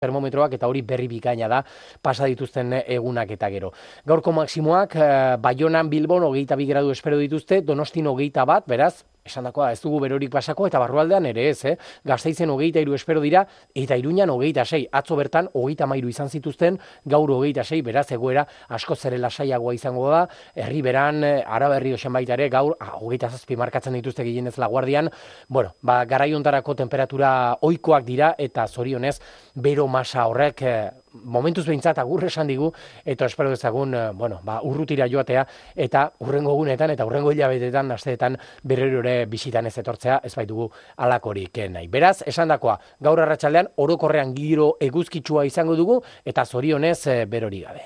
termometroak eta hori berri bikaina da pasa dituzten egunak eta gero. Gaurko maksimoak Baionan, Bilbon 22 gradu espero dituzte, Donostin 21, beraz, esandakoa ez dugu berorik pasako eta barrualdean ere ez, Gasteizen 23 espero dira eta Iruñan 26. Atzo bertan 33 izan zituzten, gaur 26, beraz egoera asko zere lasaiagoa izango da. Herriberan, Araberri osen baita ere gaur 27 markatzen dituzte gehienez Laguardian. Bueno, garaiontarako temperatura ohikoak dira eta zorionez bero masa horrek momentuz behintzat agur esan digu eta espero dezagun urrutira joatea eta hurrengo egunetan eta hurrengo hilabetetan asteetan berriro ere bisitan ez etortzea ez baitugu halakorik nahi. Beraz, esandakoa, gaur arratsaldean orokorrean giro eguzkitsua izango dugu eta zorionez berori gabe.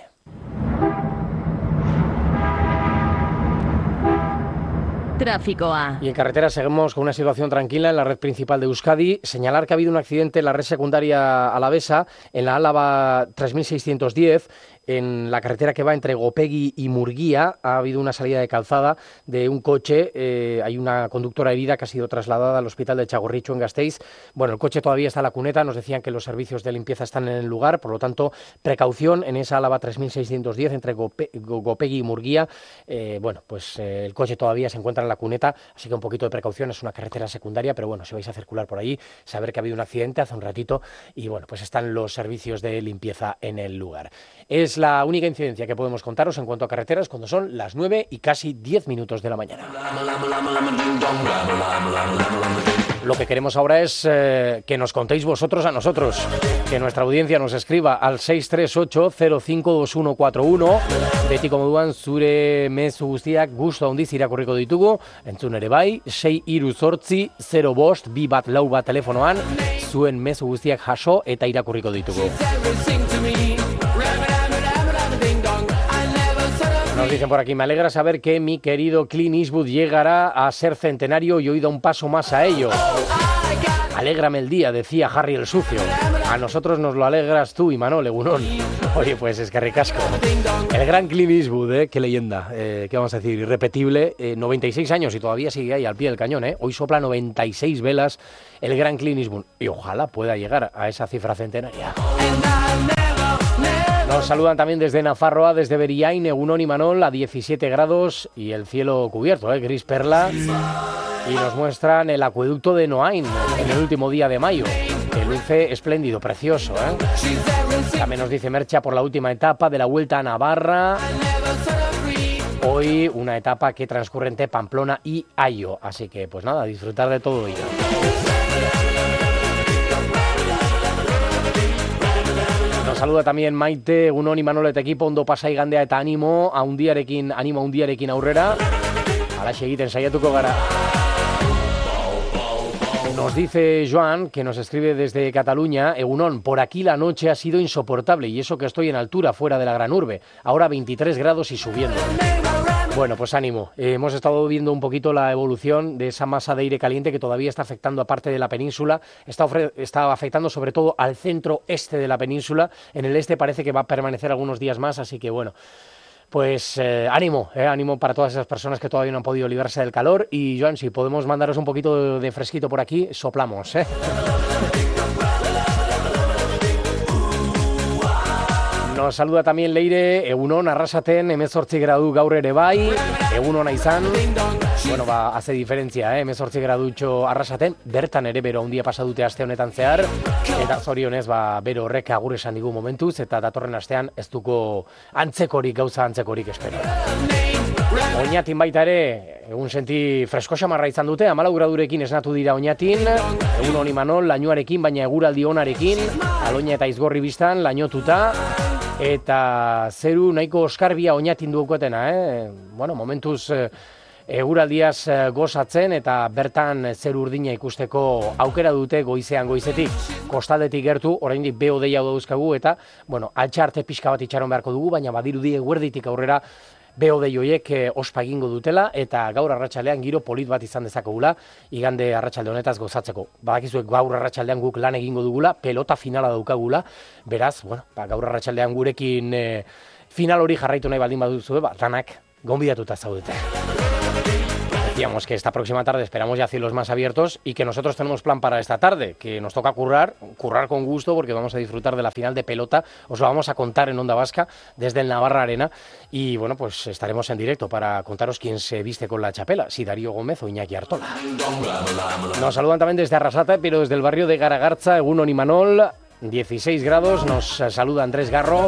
Tráficoa. Y en carretera seguimos con una situación tranquila en la red principal de Euskadi. Señalar que ha habido un accidente en la red secundaria alavesa, en la Álava 3610, en la carretera que va entre Gopegui y Murguía. Ha habido una salida de calzada de un coche. Hay una conductora herida que ha sido trasladada al hospital de Txagorritxu en Gasteiz. Bueno, el coche todavía está en la cuneta. Nos decían que los servicios de limpieza están en el lugar. Por lo tanto, precaución en esa Álava 3610 entre Gopegui y Murguía. El coche todavía se encuentra en la cuneta, así que un poquito de precaución. Es una carretera secundaria, pero bueno, si vais a circular por ahí, saber que ha habido un accidente hace un ratito y bueno, pues están los servicios de limpieza en el lugar. Es la única incidencia que podemos contaros en cuanto a carreteras cuando son las 9 y casi 10 minutos de la mañana. Lo que queremos ahora es que nos contéis vosotros a nosotros, que nuestra audiencia nos escriba al 638-052141. Beti komoduan zure mezu guztiak gustu handiz irakurriko ditugu, entzun ere bai, 638-0522 telefonoan, zuen mezu guztiak jaso eta irakurriko ditugu. Nos dicen por aquí, me alegra saber que mi querido Clint Eastwood llegará a ser centenario y hoy da un paso más a ello. Alégrame el día, decía Harry el Sucio. A nosotros nos lo alegras tú, Imanol Egunon. Oye, pues es que ricasco. El gran Clint Eastwood, qué leyenda, qué vamos a decir, irrepetible, 96 años y todavía sigue ahí al pie del cañón, Hoy sopla 96 velas el gran Clint Eastwood y ojalá pueda llegar a esa cifra centenaria. Nos saludan también desde Nafarroa, desde Beriain, Egunon y Manol, a 17 grados y el cielo cubierto, gris perla. Y nos muestran el acueducto de Noain en el último día de mayo, que luce espléndido, precioso. También nos dice Mercha por la última etapa de la Vuelta a Navarra. Hoy una etapa que transcurre entre Pamplona y Ayo. Así que, pues nada, disfrutar de todo ello. Nos saluda también Maite, Egunon y Manol eta equipo, ondo pasa igandea eta animo handiarekin aurrera. Alaxe egiten saiatuko gara. Nos dice Joan, que nos escribe desde Cataluña, Egunon, por aquí la noche ha sido insoportable y eso que estoy en altura, fuera de la gran urbe. Ahora 23 grados y subiendo. Bueno, pues ánimo. Hemos estado viendo un poquito la evolución de esa masa de aire caliente que todavía está afectando a parte de la península. Está afectando sobre todo al centro este de la península. En el este parece que va a permanecer algunos días más, así que bueno. Pues ánimo para todas esas personas que todavía no han podido librarse del calor. Y Joan, si podemos mandaros un poquito de fresquito por aquí, soplamos, Nos saluda también Leire, Egunon, Arrasaten, 18 gradu gaur ere bai, Egunon izan. Bueno, hace diferencia, 18 gradutxo Arrasaten, bertan ere bero handia pasa dute aste honetan zehar, eta zorionez, bero horrek agur esan digu momentuz, eta datorren astean ez duko gauza antzekorik espero. Oñatin baita ere, egun senti fresko xamarra izan dute, 14 gradurekin esnatu dira Oñatin, Egunon Imanol, lainoarekin, baina eguraldi onarekin, Aloña eta Izgorri biztan, lainotuta, eta zeru nahiko oskarbia Oñatin duokotena, Bueno, momentuz eguraldiaz gozatzen eta bertan zeru urdina ikusteko aukera dute goizetik. Kostaldetik gertu, oraindik beho deia dauzkagu eta, bueno, altxarte pixka bat itxaron beharko dugu, baina badirudi eguerditik aurrera behodei horiek ospa egingo dutela eta gaur arratsaldean giro polit bat izan dezakegula igande arratsalde honetaz gozatzeko. Badakizuek gaur arratsaldean guk lan egingo dugula, pelota finala daukagula, beraz, bueno, gaur arratsaldean gurekin final hori jarraitu nahi baldin baduzu, danak gonbidatuta zaudete. Decíamos que esta próxima tarde esperamos ya cielos más abiertos y que nosotros tenemos plan para esta tarde, que nos toca currar con gusto porque vamos a disfrutar de la final de pelota. Os lo vamos a contar en Onda Vasca desde el Navarra Arena y bueno, pues estaremos en directo para contaros quién se viste con la chapela, si Darío Gómez o Iñaki Artola. Nos saludan también desde Arrasate, pero desde el barrio de Garagartza, Egunon y Manol, 16 grados, nos saluda Andrés Garro.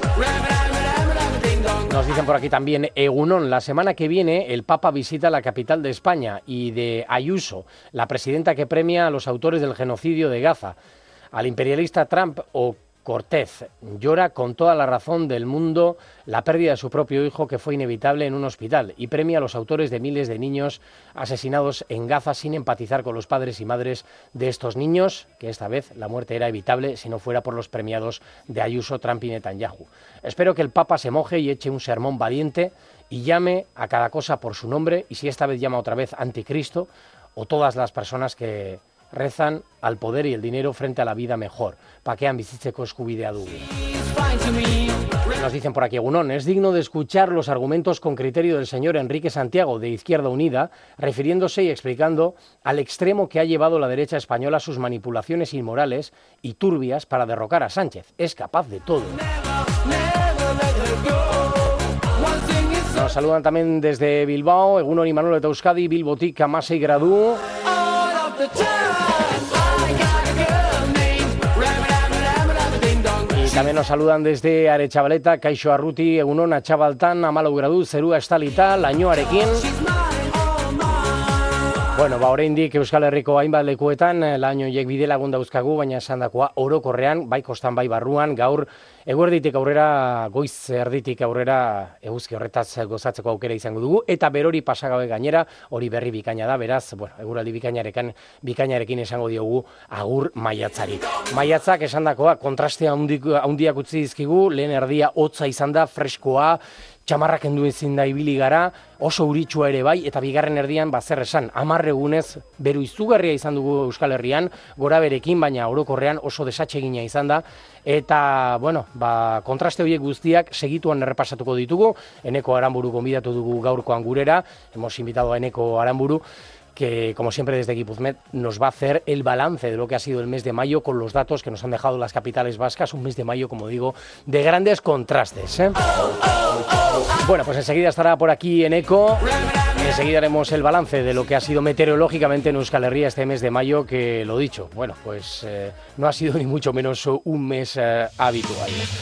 Nos dicen por aquí también, Egunon, la semana que viene el Papa visita la capital de España y de Ayuso, la presidenta que premia a los autores del genocidio de Gaza. Al imperialista Trump o Cortés llora con toda la razón del mundo la pérdida de su propio hijo que fue inevitable en un hospital y premia a los autores de miles de niños asesinados en Gaza sin empatizar con los padres y madres de estos niños, que esta vez la muerte era evitable si no fuera por los premiados de Ayuso, Trump y Netanyahu. Espero que el Papa se moje y eche un sermón valiente y llame a cada cosa por su nombre y si esta vez llama otra vez anticristo o todas las personas que rezan al poder y el dinero frente a la vida mejor. Pakean bizitzeko eskubidea dugu. Nos dicen por aquí, Egunon, es digno de escuchar los argumentos con criterio del señor Enrique Santiago, de Izquierda Unida, refiriéndose y explicando al extremo que ha llevado la derecha española sus manipulaciones inmorales y turbias para derrocar a Sánchez. Es capaz de todo. Nos saludan también desde Bilbao, Egunon y Manolo de Euskadi, Bilbotik Amasei gradu. Y también nos saludan desde Aretxabaleta, Kaixo Arruti, Egunon, Atxabaltan, Amalau gradu, zerua estalita, lainoarekin. Bueno, oraindik Euskal Herriko hainbat lekuetan laino hiek bide lagun dauzkagu, baina esandakoa orokorrean, bai kostan bai barruan, gaur eguerditik aurrera, goiz erditik aurrera eguzki horretaz gozatzeko aukera izango dugu, eta berori pasagabe gainera, hori berri bikaina da, beraz, bueno, eguraldi bikainarekin esango diogu agur maiatzari. Maiatzak esandakoa kontrastea handiak utzi dizkigu, lehen erdia hotza izan da, freskoa, txamarrak endu ezin da ibili gara, oso uritsua ere bai, eta bigarren erdian zer esan, 10 egunez beru izugarria izan dugu Euskal Herrian, gora berekin, baina orokorrean oso desatsegina izan da, eta, bueno, kontraste horiek guztiak segituan errepasatuko ditugu, Eneko Aranburu gonbidatu dugu gaurkoan gurera, hemos invitado a Eneko Aranburu, que como siempre desde Gipuzmet nos va a hacer el balance de lo que ha sido el mes de mayo con los datos que nos han dejado las capitales vascas, un mes de mayo, como digo, de grandes contrastes, ¿eh? Bueno, pues enseguida estará por aquí Eneko, enseguida haremos el balance de lo que ha sido meteorológicamente en Euskal Herria este mes de mayo, que lo dicho, bueno, pues no ha sido ni mucho menos un mes habitual.